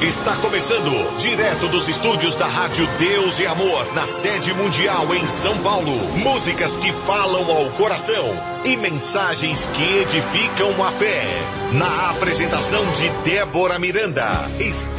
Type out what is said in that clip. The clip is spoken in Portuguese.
Está começando, direto dos estúdios da Rádio Deus e Amor, na sede mundial em São Paulo. Músicas que falam ao coração e mensagens que edificam a fé. Na apresentação de Débora Miranda, está